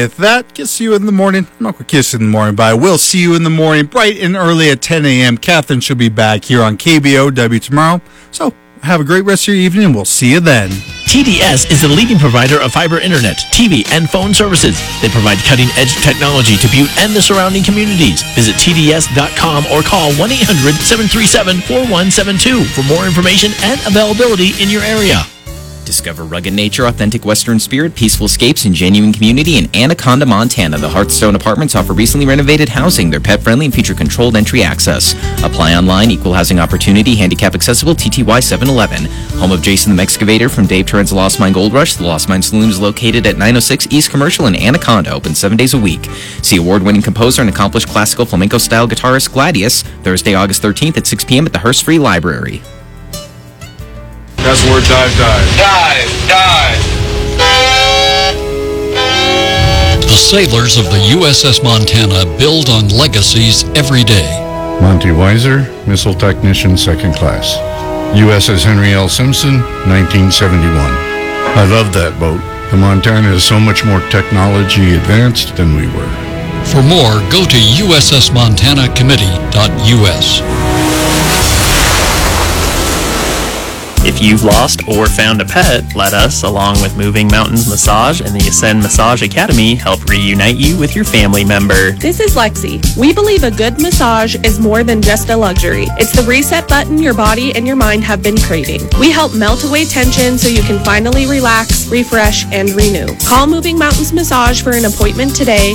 If that, kiss you in the morning. I'm not going to kiss you in the morning, but I will see you in the morning, bright and early at 10 a.m. Catherine should be back here on KBOW tomorrow. So have a great rest of your evening, and we'll see you then. TDS is the leading provider of fiber internet, TV, and phone services. They provide cutting-edge technology to Butte and the surrounding communities. Visit TDS.com or call 1-800-737-4172 for more information and availability in your area. Discover rugged nature, authentic Western spirit, peaceful escapes, and genuine community in Anaconda, Montana. The Hearthstone Apartments offer recently renovated housing. They're pet-friendly and feature controlled entry access. Apply online, equal housing opportunity, handicap accessible, TTY 711. Home of Jason the Excavator. From Dave Turin's Lost Mine Gold Rush, the Lost Mine Saloon is located at 906 East Commercial in Anaconda, open 7 days a week. See award-winning composer and accomplished classical flamenco-style guitarist Gladius, Thursday, August 13th at 6 p.m. at the Hearst Free Library. That's the word dive. Dive. The sailors of the USS Montana build on legacies every day. Monty Weiser, Missile Technician, 2nd Class. USS Henry L. Simpson, 1971. I love that boat. The Montana is so much more technology advanced than we were. For more, go to ussmontanacommittee.us. If you've lost or found a pet, let us, along with Moving Mountains Massage and the Ascend Massage Academy, help reunite you with your family member. This is Lexi. We believe a good massage is more than just a luxury. It's the reset button your body and your mind have been craving. We help melt away tension so you can finally relax, refresh, and renew. Call Moving Mountains Massage for an appointment today,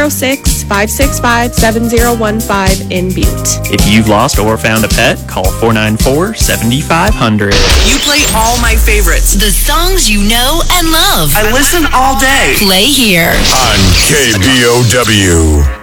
406-565-7015 in Butte. If you've lost or found a pet, call 494-7500. You play all my favorites. The songs you know and love. I listen all day. Play here. On KBOW.